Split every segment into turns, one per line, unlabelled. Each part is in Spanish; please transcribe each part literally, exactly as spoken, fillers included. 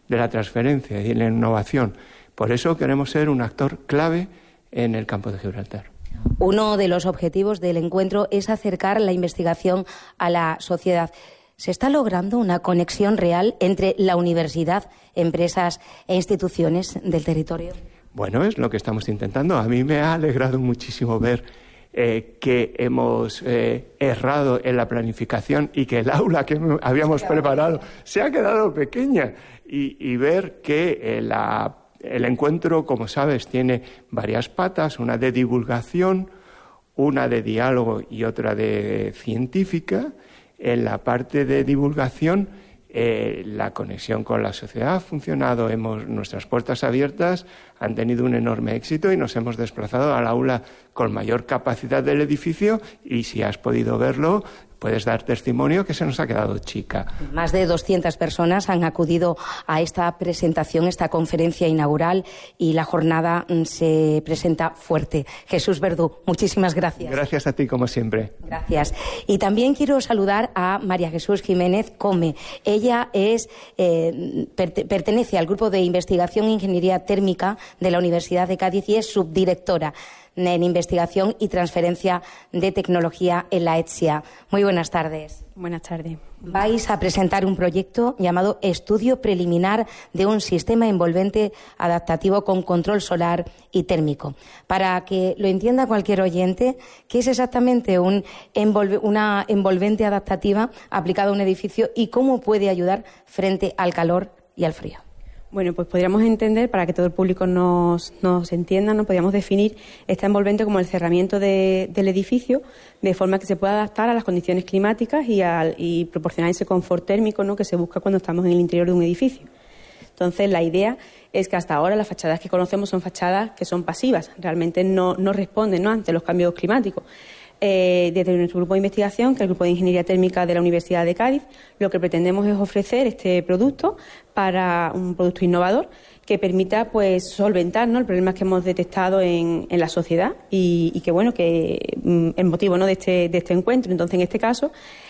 de la transferencia y la innovación. Por eso queremos ser un actor clave en el campo de Gibraltar.
Uno de los objetivos del encuentro es acercar la investigación a la sociedad. ¿Se está logrando una conexión real entre la universidad, empresas e instituciones del territorio?
Bueno, es lo que estamos intentando. A mí me ha alegrado muchísimo ver eh, que hemos eh, errado en la planificación y que el aula que habíamos preparado se ha quedado pequeña. Y, y ver que eh, la, el encuentro, como sabes, tiene varias patas, una de divulgación, una de diálogo y otra de científica. En la parte de divulgación, eh, la conexión con la sociedad ha funcionado, hemos, nuestras puertas abiertas han tenido un enorme éxito y nos hemos desplazado al aula con mayor capacidad del edificio y si has podido verlo, puedes dar testimonio que se nos ha quedado chica.
Más de doscientas personas han acudido a esta presentación, esta conferencia inaugural y la jornada se presenta fuerte. Jesús Verdú, muchísimas gracias.
Gracias a ti, como siempre.
Gracias. Y también quiero saludar a María Jesús Jiménez Come. Ella es, eh, perte- pertenece al Grupo de Investigación e Ingeniería Térmica de la Universidad de Cádiz y es subdirectora en Investigación y Transferencia de Tecnología en la ETSIA. Muy buenas tardes.
Buenas tardes.
Vais a presentar un proyecto llamado Estudio Preliminar de un Sistema Envolvente Adaptativo con Control Solar y Térmico. Para que lo entienda cualquier oyente, ¿qué es exactamente un envolve, una envolvente adaptativa aplicada a un edificio y cómo puede ayudar frente al calor y al frío?
Bueno, pues podríamos entender, para que todo el público nos, nos entienda, ¿no? Podríamos definir esta envolvente como el cerramiento de, del edificio, de forma que se pueda adaptar a las condiciones climáticas y, al, y proporcionar ese confort térmico, ¿no?, que se busca cuando estamos en el interior de un edificio. Entonces, la idea es que hasta ahora las fachadas que conocemos son fachadas que son pasivas, realmente no, no responden, ¿no?, ante los cambios climáticos. Eh, desde nuestro grupo de investigación, que es el Grupo de Ingeniería Térmica de la Universidad de Cádiz, lo que pretendemos es ofrecer este producto para un producto innovador que permita pues solventar, ¿no?, el problema que hemos detectado en, en la sociedad y, y que bueno que mm, el motivo, ¿no?, de este de este encuentro. Entonces, en este caso,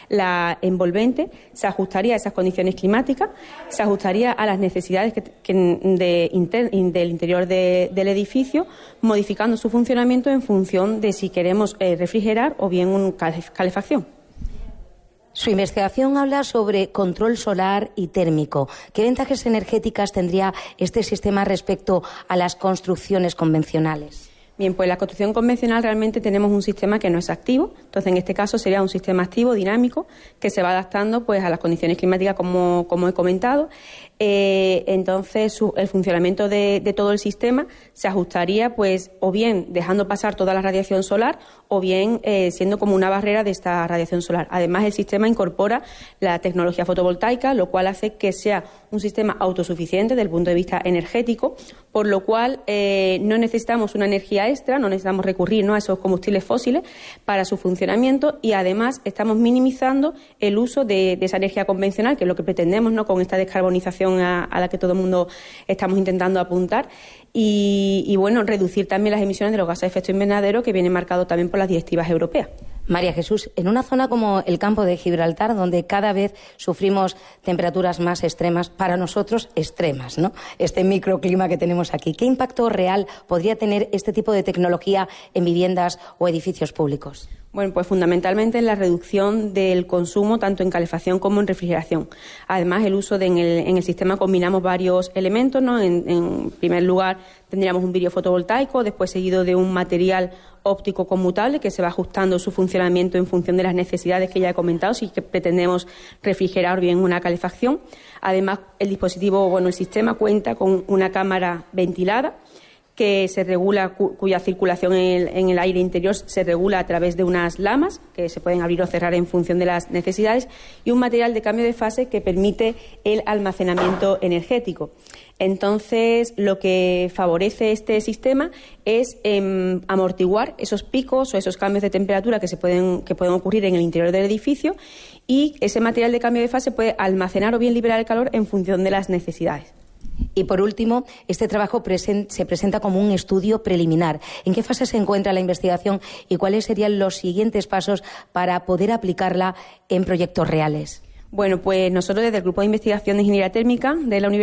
la envolvente se ajustaría a esas condiciones climáticas, se ajustaría a las necesidades que, que de inter, del interior de, del edificio, modificando su funcionamiento en función de si queremos eh, refrigerar o bien un calefacción.
Su investigación habla sobre control solar y térmico. ¿Qué ventajas energéticas tendría este sistema respecto a las construcciones convencionales?
Bien, pues en la construcción convencional realmente tenemos un sistema que no es activo. Entonces, en este caso sería un sistema activo, dinámico, que se va adaptando pues a las condiciones climáticas como, como he comentado. Eh, entonces, su, el funcionamiento de, de todo el sistema se ajustaría pues o bien dejando pasar toda la radiación solar o bien eh, siendo como una barrera de esta radiación solar. Además, el sistema incorpora la tecnología fotovoltaica, lo cual hace que sea un sistema autosuficiente desde el punto de vista energético, por lo cual eh, no necesitamos una energía extra, no necesitamos recurrir, ¿no?, a esos combustibles fósiles para su funcionamiento y además estamos minimizando el uso de, de esa energía convencional, que es lo que pretendemos, ¿no?, con esta descarbonización a, a la que todo el mundo estamos intentando apuntar y, y bueno, reducir también las emisiones de los gases de efecto invernadero que vienen marcados también por las directivas europeas.
María Jesús, en una zona como el campo de Gibraltar, donde cada vez sufrimos temperaturas más extremas, para nosotros extremas, ¿no?, este microclima que tenemos aquí, ¿qué impacto real podría tener este tipo de tecnología en viviendas o edificios públicos?
Bueno, pues fundamentalmente en la reducción del consumo tanto en calefacción como en refrigeración. Además, el uso de en el, en el sistema combinamos varios elementos, ¿no? En, en primer lugar, tendríamos un vidrio fotovoltaico, después seguido de un material óptico conmutable que se va ajustando su funcionamiento en función de las necesidades que ya he comentado, si que pretendemos refrigerar bien una calefacción. Además, el dispositivo, bueno, el sistema cuenta con una cámara ventilada que se regula, cuya circulación en el, en el aire interior se regula a través de unas lamas que se pueden abrir o cerrar en función de las necesidades y un material de cambio de fase que permite el almacenamiento energético. Entonces, lo que favorece este sistema es eh, amortiguar esos picos o esos cambios de temperatura que se pueden que pueden ocurrir en el interior del edificio y ese material de cambio de fase puede almacenar o bien liberar el calor en función de las necesidades.
Y por último, este trabajo presen- se presenta como un estudio preliminar. ¿En qué fase se encuentra la investigación y cuáles serían los siguientes pasos para poder aplicarla en proyectos reales?
Bueno, pues nosotros desde el Grupo de Investigación de Ingeniería Térmica de la Universidad